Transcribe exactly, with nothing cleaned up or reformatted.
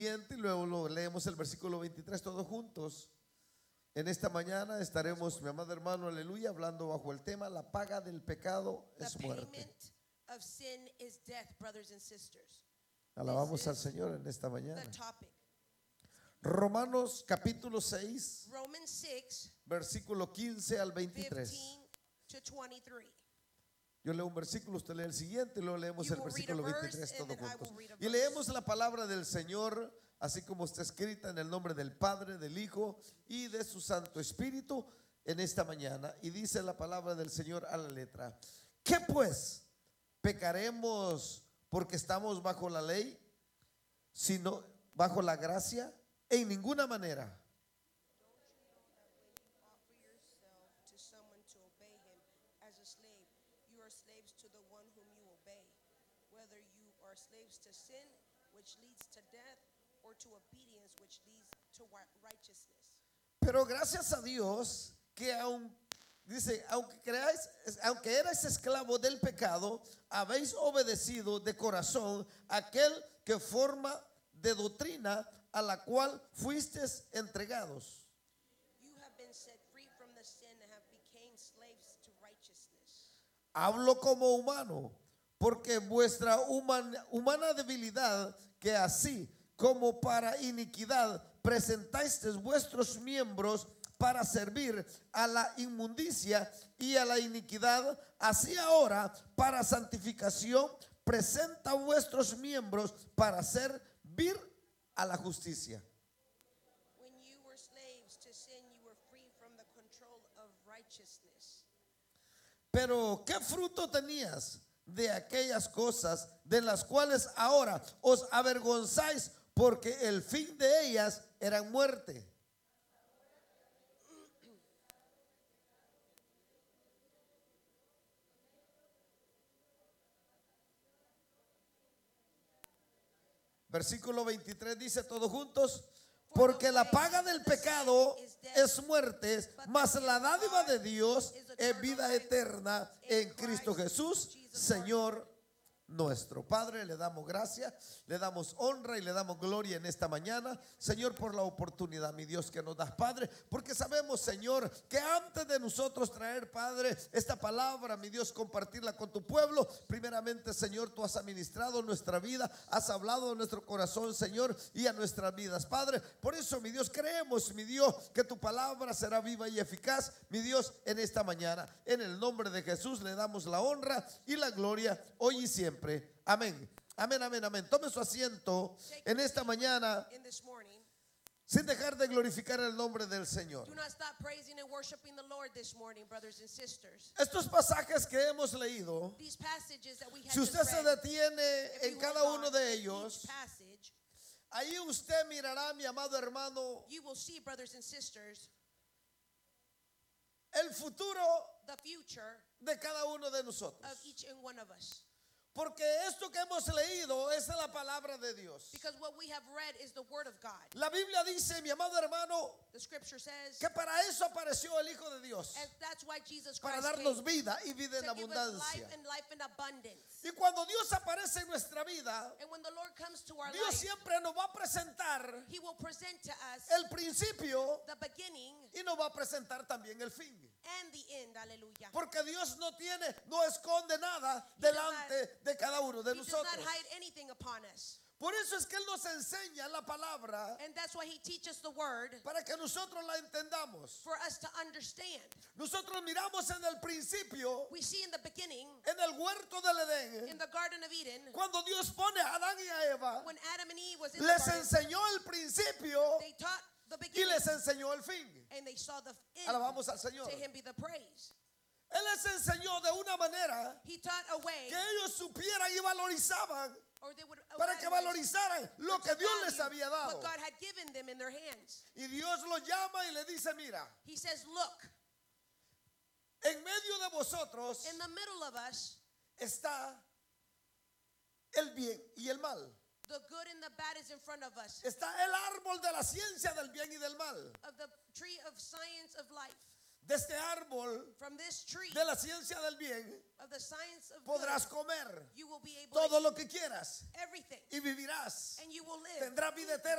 Y luego lo leemos el versículo veintitrés todos juntos. En esta mañana estaremos, mi amado hermano, aleluya, hablando bajo el tema: la paga del pecado es muerte. Of sin is death, brothers and sisters. Alabamos al Señor en esta mañana. Romanos capítulo seis, Romans six, versículo quince al veintitrés. fifteen to twenty-three. Yo leo un versículo, usted lee el siguiente y luego leemos You el will read versículo a verse, veintitrés and todos then I juntos. will read a Y verse. leemos la palabra del Señor así como está escrita en el nombre del Padre, del Hijo y de su Santo Espíritu en esta mañana. Y dice la palabra del Señor a la letra: ¿qué pues? ¿Pecaremos porque estamos bajo la ley, sino bajo la gracia? En ninguna manera. Pero gracias a Dios que aun, dice, aunque creáis, aunque erais esclavo del pecado, habéis obedecido de corazón aquel que forma de doctrina a la cual fuisteis entregados. Hablo como humano, porque vuestra humana, humana debilidad, que así como para iniquidad presentáis vuestros miembros para servir a la inmundicia y a la iniquidad, así ahora para santificación presenta vuestros miembros para servir a la justicia. Pero ¿qué fruto tenías de aquellas cosas de las cuales ahora os avergonzáis? Porque el fin de ellas era muerte. Versículo veintitrés dice todos juntos: porque la paga del pecado es muerte, mas la dádiva de Dios es vida eterna en Cristo Jesús, Señor nuestro. Padre, le damos gracias, le damos honra y le damos gloria en esta mañana, Señor, por la oportunidad, mi Dios, que nos das, Padre, porque sabemos, Señor, que antes de nosotros traer, Padre, esta palabra, mi Dios, compartirla con tu pueblo, primeramente, Señor, tú has administrado nuestra vida, has hablado a nuestro corazón, Señor, y a nuestras vidas, Padre. Por eso, mi Dios, creemos, mi Dios, que tu palabra será viva y eficaz, mi Dios, en esta mañana. En el nombre de Jesús le damos la honra y la gloria hoy y siempre. Amén, amén, amén, amén. Tome su asiento en esta mañana sin dejar de glorificar el nombre del Señor. Estos pasajes que hemos leído, si usted se detiene en cada uno de ellos, ahí usted mirará, mi amado hermano, el futuro de cada uno de nosotros. Porque esto que hemos leído es la palabra de Dios. La Biblia dice, mi amado hermano, que para eso apareció el Hijo de Dios, para darnos vida y vida en abundancia. Y cuando Dios aparece en nuestra vida, Dios siempre nos va a presentar el principio y nos va a presentar también el fin. Porque Dios no tiene, no esconde nada delante de cada uno de nosotros. Por eso es que Él nos enseña la palabra, para que nosotros la entendamos. Nosotros miramos en el principio, en el huerto del Edén, cuando Dios pone a Adán y a Eva, les enseñó el principio y les enseñó el fin. Alabamos al Señor. Él les enseñó de una manera que ellos supieran y valorizaban, para que valorizaran lo que Dios les había dado. Y Dios los llama y le dice: mira, en medio de vosotros está el bien y el mal. Está el árbol de la ciencia del bien y del mal. de este árbol from this tree de la ciencia del bien of the science of podrás good, comer you will be able todo to lo que quieras everything, y vivirás. and you will live. Tendrás vida eterna.